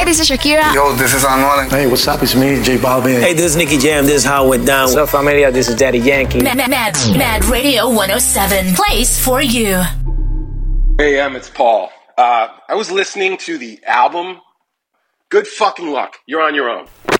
this is Shakira. Yo, this is Anuel. Hey, what's up? It's me, J Balvin. Hey, this is Nicky Jam. This is how it went down. What's up, familia? This is Daddy Yankee. Mad Radio 107 plays for you. Hey, it's Paul. I was listening to the album. Good fucking luck. You're on your own.